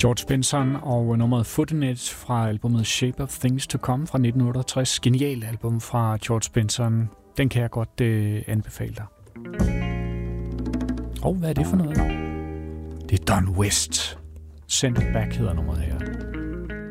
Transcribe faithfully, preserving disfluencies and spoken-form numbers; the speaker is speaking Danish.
George Benson og nummeret Foot in It fra albumet Shape of Things to Come fra nitten otteogtres. Genialt album fra George Benson. Den kan jeg godt øh, anbefale dig. Og hvad er det for noget? Det er Don West. Send It Back hedder nummeret her.